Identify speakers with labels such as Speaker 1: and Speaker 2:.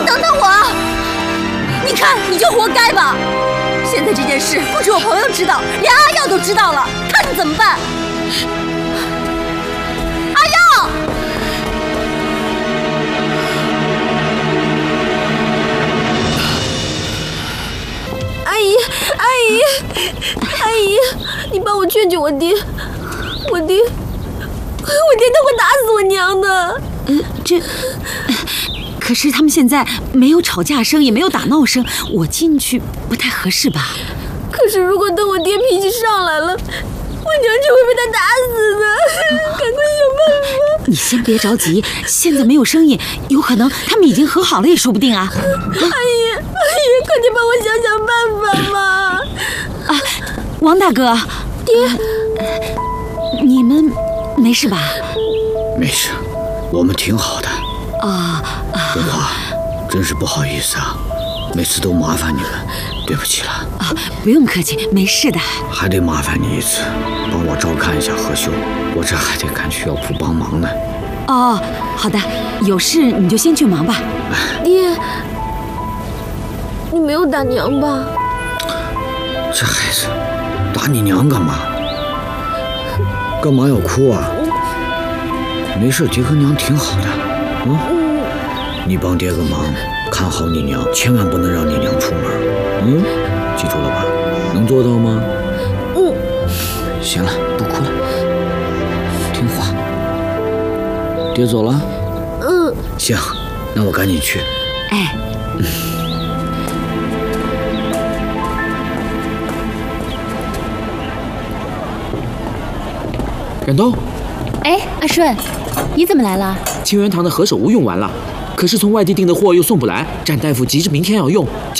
Speaker 1: 等等我！你看，你就活该吧！现在这件事不止我朋友知道，连阿耀都知道了，看你怎么办！阿耀！阿姨，阿姨，你帮我劝劝我爹，我爹他会打死我娘的。
Speaker 2: 可是他们现在没有吵架声，也没有打闹声，我进去不太合适吧？
Speaker 1: 可是如果等我爹脾气上来了，我娘就会被他打死的。赶快想办法！
Speaker 2: 你先别着急，现在没有声音，有可能他们已经和好了也说不定啊！
Speaker 1: 阿姨，快点帮我想想办法嘛！
Speaker 2: 啊，王大哥，
Speaker 1: 爹，
Speaker 2: 你们没事吧？
Speaker 3: 没事，我们挺好的。
Speaker 2: 春
Speaker 3: 花，真是不好意思啊，每次都麻烦你们，对不起了。
Speaker 2: 不用客气，没事的。
Speaker 3: 还得麻烦你一次，帮我照看一下何修，我这还得赶去药铺帮忙呢。
Speaker 2: 哦，好的，有事你就先去忙吧。
Speaker 1: 爹，你没有打娘吧？
Speaker 3: 这孩子，打你娘干嘛？干嘛要哭啊？没事，爹和娘挺好的。你帮爹个忙，看好你娘，千万不能让你娘出门。记住了吧？能做到吗？行了，不哭了，听话。爹走了？行，那我赶紧去。
Speaker 4: 冉东，
Speaker 5: 阿顺，你怎么来了？
Speaker 4: 清源堂的何首乌用完了，可是从外地订的货又送不来，展大夫急着明天要用。